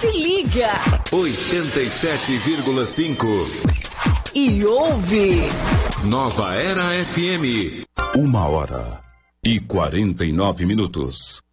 Se liga. 87,5. E ouve. Nova Era FM. 1h49.